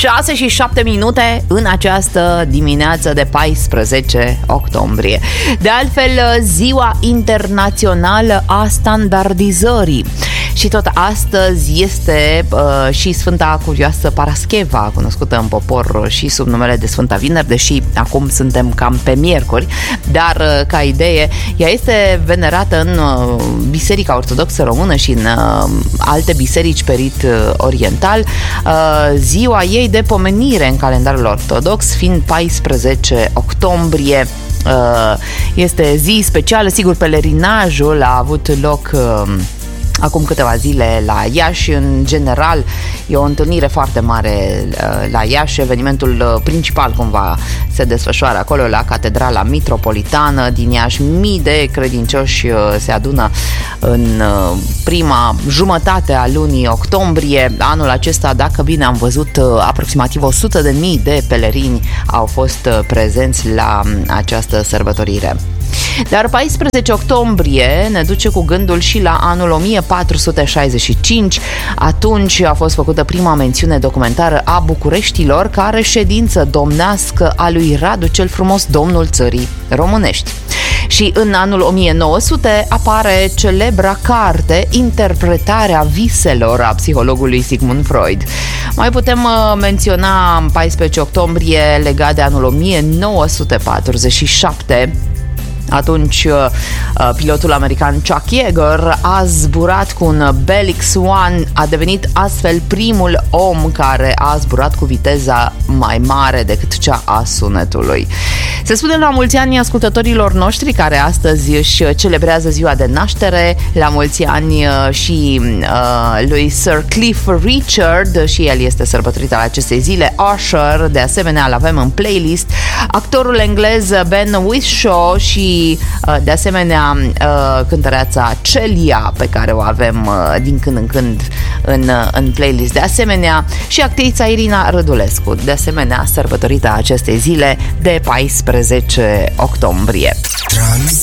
6:07 în această dimineață de 14 octombrie. De altfel, Ziua Internațională a Standardizării. Și tot astăzi este și Sfânta Curioasă Parascheva, cunoscută în popor și sub numele de Sfânta Vineri, deși acum suntem cam pe miercuri, dar ca idee, ea este venerată în Biserica Ortodoxă Română și în alte biserici pe rit oriental, ziua ei de pomenire în calendarul ortodox fiind 14 octombrie. Este zi specială, sigur, pelerinajul a avut loc acum câteva zile la Iași. În general e o întâlnire foarte mare la Iași. Evenimentul principal cumva se desfășoară acolo la Catedrala Mitropolitană din Iași. Mii de credincioși se adună în prima jumătate a lunii octombrie. Anul acesta, dacă bine am văzut, aproximativ 100.000 de pelerini au fost prezenți la această sărbătorire. Dar 14 octombrie ne duce cu gândul și la anul 1465. Atunci a fost făcută prima mențiune documentară a bucureștilor ca reședință domnească a lui Radu cel Frumos, domnul țării românești. Și în anul 1900 apare celebra carte Interpretarea viselor a psihologului Sigmund Freud. Mai putem menționa 14 octombie legat de anul 1947. Atunci, pilotul american Chuck Yeager a zburat cu un Bell X-1, a devenit astfel primul om care a zburat cu viteza mai mare decât cea a sunetului. Se spune la mulți ani ascultătorilor noștri care astăzi își celebrează ziua de naștere, la mulți ani și lui Sir Cliff Richard, și el este sărbătorit la acestei zile. Usher, de asemenea, îl avem în playlist. Actorul englez Ben Whishaw și de asemenea cântăreața Celia, pe care o avem din când în când în playlist. De asemenea și actrița Irina Rădulescu, de asemenea sărbătorită acestei zile de 14 octombrie.